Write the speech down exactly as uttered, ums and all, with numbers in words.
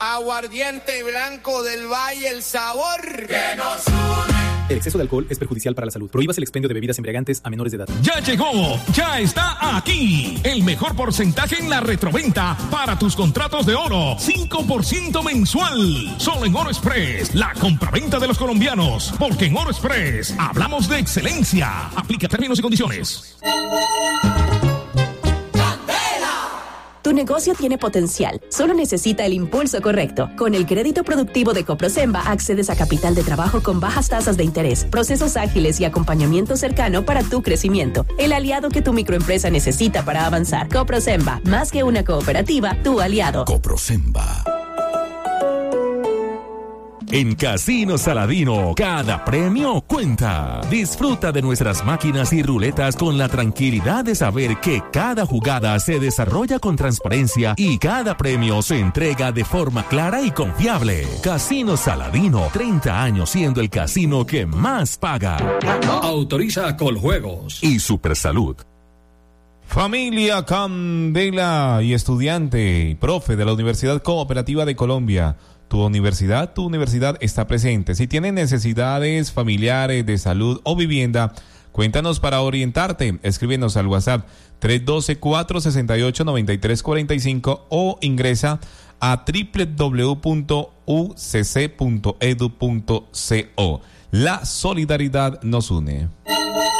Aguardiente blanco del Valle, el sabor que nos une. El exceso de alcohol es perjudicial para la salud. Prohíbas el expendio de bebidas embriagantes a menores de edad. Ya llegó, ya está aquí. El mejor porcentaje en la retroventa para tus contratos de oro. cinco por ciento mensual. Solo en Oro Express, la compraventa de los colombianos. Porque en Oro Express hablamos de excelencia. Aplica términos y condiciones. Tu negocio tiene potencial, solo necesita el impulso correcto. Con el crédito productivo de Coprosemba accedes a capital de trabajo con bajas tasas de interés, procesos ágiles y acompañamiento cercano para tu crecimiento. El aliado que tu microempresa necesita para avanzar. Coprosemba, más que una cooperativa, tu aliado. Coprosemba. En Casino Saladino, cada premio cuenta. Disfruta de nuestras máquinas y ruletas con la tranquilidad de saber que cada jugada se desarrolla con transparencia y cada premio se entrega de forma clara y confiable. Casino Saladino, treinta años siendo el casino que más paga. Autoriza Coljuegos y Supersalud. Familia Candela y estudiante y profe de la Universidad Cooperativa de Colombia. Tu universidad, tu universidad está presente. Si tienes necesidades familiares, de salud o vivienda, cuéntanos para orientarte. Escríbenos al WhatsApp tres uno dos, cuatro seis ocho, nueve tres cuatro cinco o ingresa a doble u doble u doble u punto u c c punto e d u punto c o. La solidaridad nos une.